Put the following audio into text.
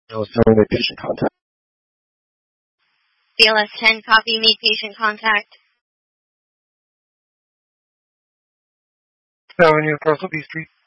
Someone made patient contact. BLS 10, copy, made patient contact. Avenue across the B Street.